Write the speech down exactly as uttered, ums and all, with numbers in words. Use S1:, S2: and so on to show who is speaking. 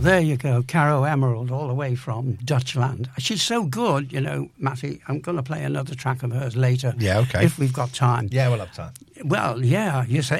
S1: there you go. Caro Emerald, all the way from Dutchland. She's so good, you know, Matty. I'm going to play another track of hers later.
S2: Yeah, okay.
S1: If we've got time.
S2: Yeah, we'll have time.
S1: Well, yeah, you say